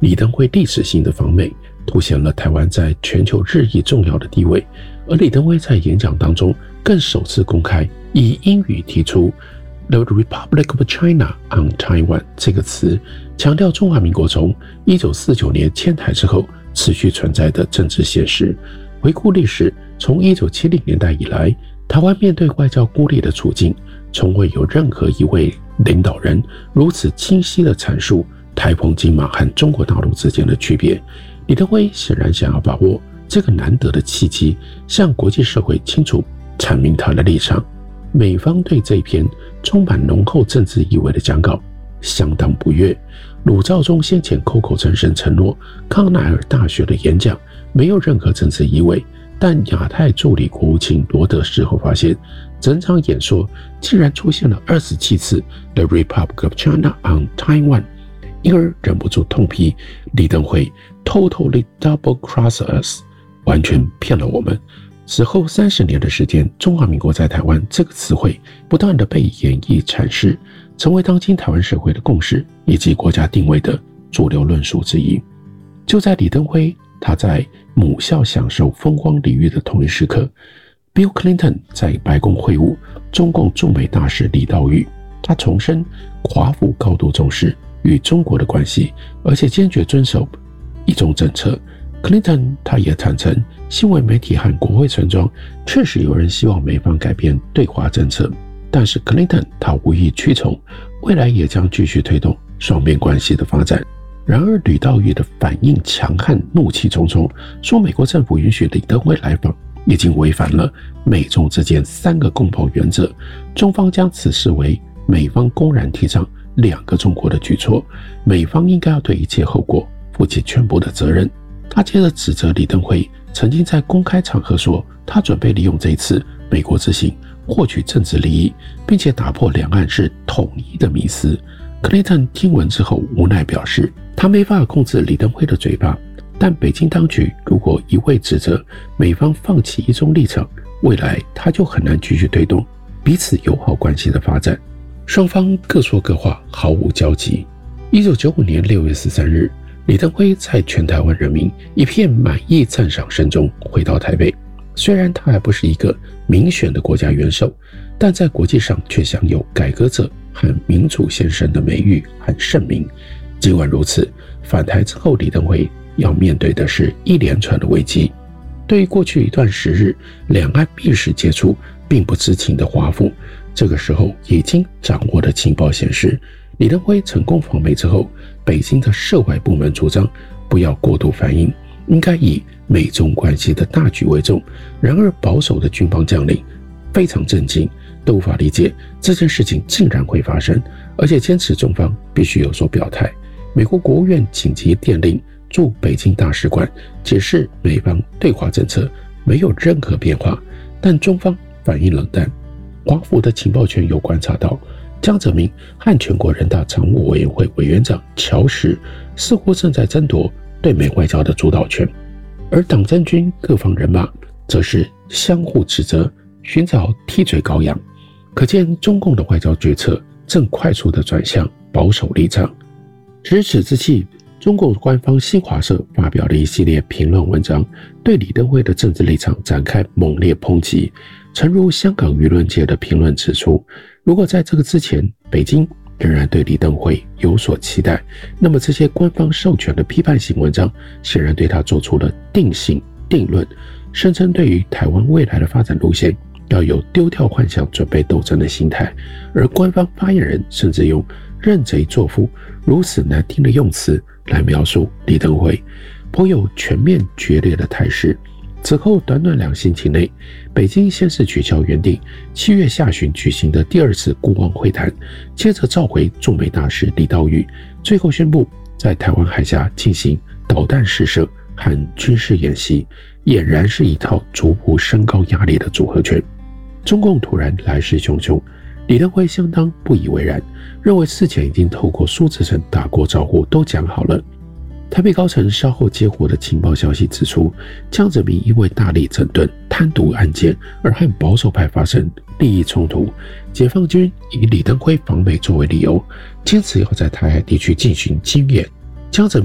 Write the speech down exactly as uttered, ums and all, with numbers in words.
李登辉历史性的访美，凸显了台湾在全球日益重要的地位。而李登辉在演讲当中更首次公开以英语提出 The Republic of China on Taiwan 这个词，强调中华民国从一九四九年迁台之后持续存在的政治现实。回顾历史，从一九七零年代以来，台湾面对外交孤立的处境，从未有任何一位领导人如此清晰地阐述台澎金马和中国大陆之间的区别。李登辉显然想要把握这个难得的契机，向国际社会清楚阐明他的立场。美方对这篇充满浓厚政治意味的讲稿相当不悦。鲁兆忠先前口口声声承诺康奈尔大学的演讲没有任何政治意味，但亚太助理国务卿罗德事后发现，整场演说竟然出现了二十七次 The Republic of China on Taiwan， 因而忍不住痛批李登辉 totally double cross us， 完全骗了我们。此后三十年的时间，中华民国在台湾这个词汇不断的被演绎阐释，成为当今台湾社会的共识以及国家定位的主流论述之一。就在李登辉他在母校享受风光礼遇的同一时刻， Bill Clinton 在白宫会晤中共驻美大使李道钰，他重申华府高度重视与中国的关系，而且坚决遵守一中政策。Clinton 他也坦诚，新闻媒体和国会村庄确实有人希望美方改变对华政策，但是 Clinton 他无意屈从，未来也将继续推动双边关系的发展。然而吕道钰的反应强悍，怒气冲冲，说美国政府允许李登辉来访已经违反了美中之间三个共同原则，中方将此视为美方公然提倡两个中国的举措，美方应该要对一切后果负起全部的责任。他接着指责李登辉曾经在公开场合说，他准备利用这一次美国之行获取政治利益，并且打破两岸是统一的迷思。Clinton 听闻之后无奈表示，他没法控制李登辉的嘴巴，但北京当局如果一味指责美方放弃一中立场，未来他就很难继续推动彼此友好关系的发展。双方各说各话，毫无交集。一九九五年六月十三日，李登辉在全台湾人民一片满意赞赏声中回到台北。虽然他还不是一个民选的国家元首，但在国际上却享有改革者和民主先生的美誉和盛名。尽管如此，返台之后，李登辉要面对的是一连串的危机。对于过去一段时日两岸密使接触并不知情的华府，这个时候已经掌握的情报显示，李登辉成功访美之后，北京的涉外部门主张不要过度反应，应该以美中关系的大局为重。然而保守的军方将领非常震惊，都无法理解这件事情竟然会发生，而且坚持中方必须有所表态。美国国务院紧急电令驻北京大使馆，解释美方对华政策没有任何变化，但中方反应冷淡。华府的情报圈有观察到，江泽民和全国人大常务委员会委员长乔石似乎正在争夺对美外交的主导权，而党政军各方人马则是相互指责，寻找替罪羔羊。可见中共的外交决策正快速地转向保守立场。值此之际，中国官方新华社发表了一系列评论文章，对李登辉的政治立场展开猛烈抨击。诚如香港舆论界的评论指出，如果在这个之前北京仍然对李登辉有所期待，那么这些官方授权的批判性文章显然对他做出了定性定论，声称对于台湾未来的发展路线要有丢掉幻想准备斗争的心态。而官方发言人甚至用认贼作父如此难听的用词来描述李登辉，颇有全面决裂的态势。此后短短两星期内，北京先是取消原定七月下旬举行的第二次孤汪会谈，接着召回驻美大使李道钰，最后宣布在台湾海峡进行导弹试射和军事演习，俨然是一套逐步升高压力的组合拳。中共突然来势汹汹，李登辉相当不以为然，认为事前已经透过苏志诚打过招呼，都讲好了。台北高层稍后接获的情报消息指出，江泽民因为大力整顿贪渎案件而和保守派发生利益冲突，解放军以李登辉访美作为理由，坚持要在台海地区进行军演。江泽民